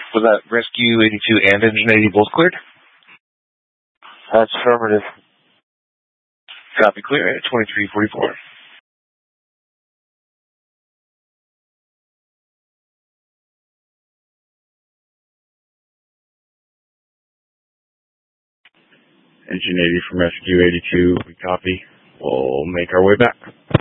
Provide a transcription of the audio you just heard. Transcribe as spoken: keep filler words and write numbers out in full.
Was that Rescue eighty-two and Engine eighty both cleared? That's affirmative. Copy, clear at twenty-three forty-four. Engine eighty from Rescue eighty-two, we copy. We'll make our way back.